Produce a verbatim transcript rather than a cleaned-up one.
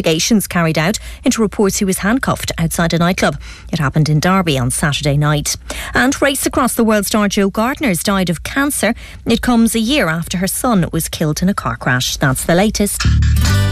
investigations carried out into reports he was handcuffed outside a nightclub. It happened in Derby on Saturday night. And race across the world star Jo Gardner's died of cancer. It comes a year after her son was killed in a car crash. That's the latest.